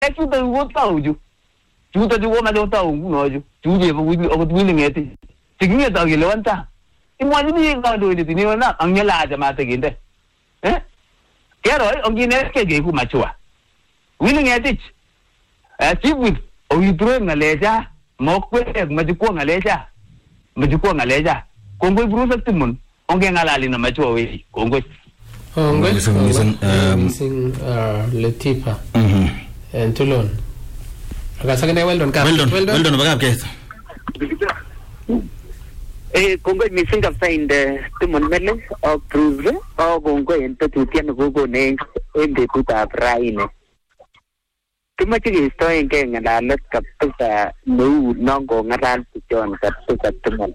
chuta wo tau ju chuta ju wo ma jo tau no ju ju je bu wi nge ti tinge tau ge lewan ta mo ni ga do ni ni na ang nya la ja ma te gin de ke rồi ông ji ne ke ge ku ma chua wi nge ti chi wi o wi pro na le ja mo kwe ma ji ko ngale ja kongoi buru sa timun onge ngalali na ma chua we kongoi missing Latifa and Tulon akasakane well done bagap ke kongoi missing of find timun mele o prove o kongoi ento tutian go ne ende tuta praine tumachi story ke ngalalet kapsa no nongo ngalal pijon kapsa timun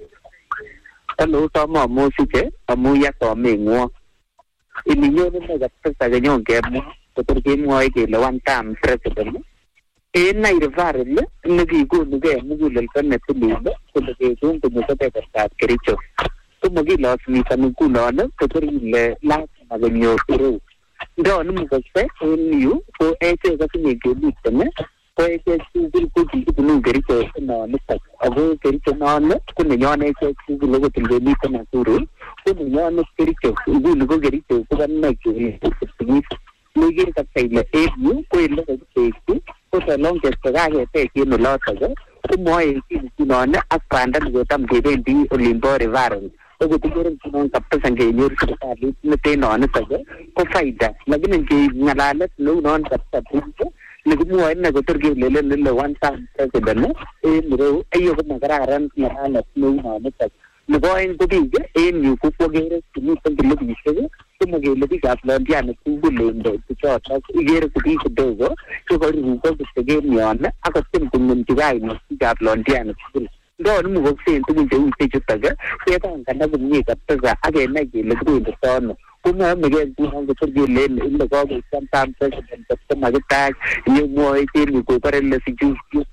hello tomo musike amuya to mengo ininyo ne kapsa ganyo ke mo to ke mo ai ke lawan tam president na irvarle ne digo ne ke mugul kan ne tulu ko ke tun ko ko te ka kericho to magi los mi sanu kuno ne to rile la ma ganyo ro do no mo se niu ko ese ka ni ke bitne ko ese sigil ko ji ko kericho no ne ta ago kericho no ne ko ne yo ne ese sigil ko tilge ni ta na turu ko ne yo ne kericho igul ko kericho ko ban na ke ni lugir ka sai le ebu ko ile ko ke ko ta long ke ta ga te ki no lo ta ga ko moi ki no ne aspanda go tam ke be di olimpo rivaron ko ko tigerin ko kapta sange nyur ko ta li ne te no ne ta ga ko faida lagin ke ngalalet no non kapta ne ko moi ne ko turgi le wan time president e miro ayo ko magararan ngalalet no ne ta ne boin ko bi e ni ko ko gere ni ko le bi se ko mo gele bi gas lan dia ne ku le ndo to ta gere ko bi ko do ko ru ko se ge ni on aka tin kun mun ti gai no gas lan dia ne do no mo ko sen tu mun te ju ta ga ke ta kan da ni ka ta ga age na ge le ku ndo to no ko mo me ge ku han ko ge le in the go some time president ta ma ge ta ni mo ai ti ni ko pare le si ju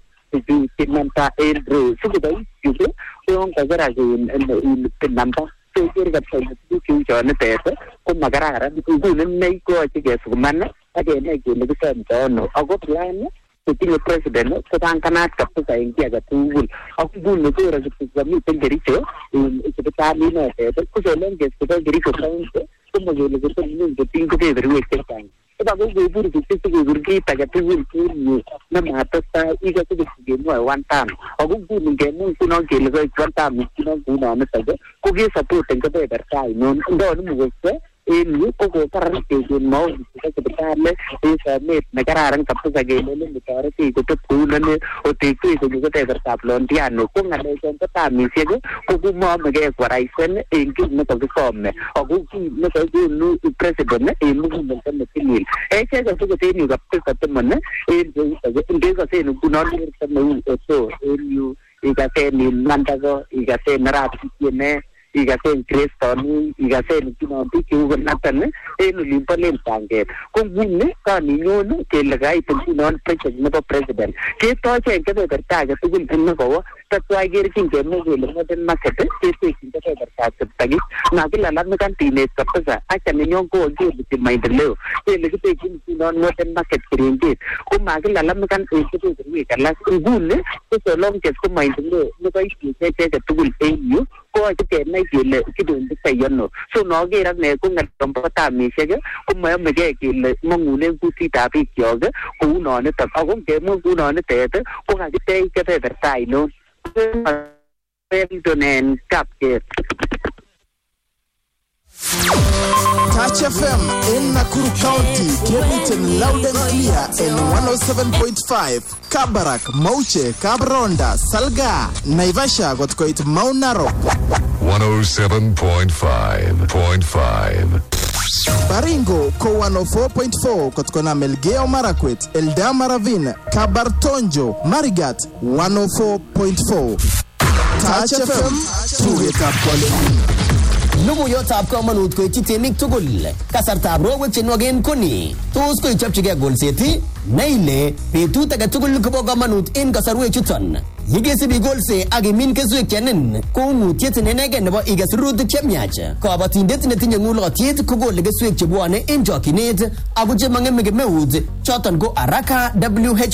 tinanta endro su ko ju ko ka ga ra ge in tinanta so ke ga ta ju ju jo ne te ko magara ra ku ne nei ko ti ge su man age na ge le ka to no ago plan sitting president ko tan kanat ka ta india ga tungul aku bul ne ko ra ga mi ten gericho in ta ni ne te ko so len ge ko gericho ko mo ge le ko ni ge tin ko de ru este tan ba go go buru ki ti go gurgi ta ga tungul ki ni na ma ta ta I ga ko ge mo wan tan aku bul ge mo ku no ge le ko wan tan mi no ku no ne ta ko ge support en ko de ber kai no ndo no mo ge ini ko karan ke mau kita sebenarnya ini negara orang kapal saja ini negara itu tujuan itu juga kita bertaplon dia no ko ngale contoh kami sih ko mau mengge kuaraisen ingin nak berkom aku ni kalau nu presiden ini mungkin mungkin saya kalau kita ini kapal satu mana ini juga saya nu kuno ni kita itu ini ikase ni nandago ikase narasi ini ikase kristoni ikase ni kino biki uganatan enu limpalen tanget kung bunne ka ninyo no ke lagai tunon president ke to che ke berta ga tugul tinno ko tatwa gere kin ke mo ge mo den market ke kin ke berta tagi na ke lalam kan tine tapsa acha ninyo ko ge bi mai delo ke le ke kin tinon mo den market kirin ke ko ma ke lalam kan ke ke ri ka la bunne ko so long ke ko mai delo no kai ke tugul eu ko ke na gile kidun de sayono so no ge ran ne ko ngat tom pata mi se ge ko me ge gile mongule ku ti ta bi kyo ge ku no ne ta ko ge mo ku no ne te ko ga te ke te tai no Peltonen kap ke Touch FM in Nakuru County, Keriton, loud and clear in 107.5, Kabarak, Mauche, Kabronda, Salga, Naivasha, Gotkoit, Mount Narok. 107.5. Baringo, Ko 104.4, Kotkona Melgeo Marakwet, Eldama Ravine, Kabartonjo, Marigat, 104.4. Touch FM, Tugeta Quality. Logoiyotab komonut koityi temik tugul. Kasartab robek che nwogen koni. Tos koichopchigei golset? Nai ile betut age tugul kobo komonut en kasarwek chuton. Yekesibi golse ak imin keswek chenin ko ung'utiet nenegen nebo iges rurutik chemiach. Kabatindet netinye ng'ulotyet kokole keswek chebwone en chokyinet ako chemang'eme kemeut choton ko Araka WH